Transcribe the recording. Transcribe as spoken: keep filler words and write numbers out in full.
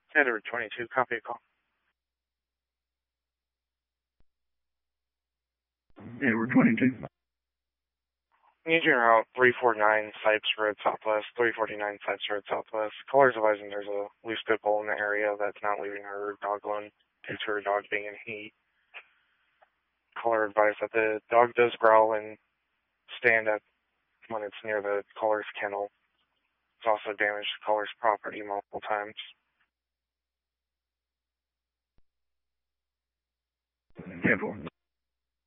Edward twenty-two, copy a call. Edward twenty-two. Need you route three forty-nine Sipes Road Southwest, three forty-nine Sipes Road Southwest. Caller's advising there's a loose pit bull in the area that's not leaving her dog alone due to her dog being in heat. Caller advised that the dog does growl and stand up when it's near the caller's kennel. It's also damaged the caller's property multiple times. ten four.